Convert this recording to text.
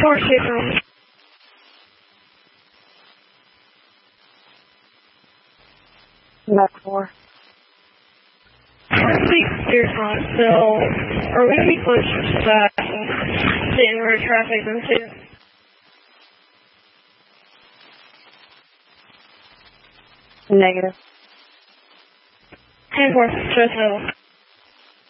4 clear front. Back 4. 6 clear front, so are we going to be close to that the inward traffic then too? Negative. 10-4, just middle.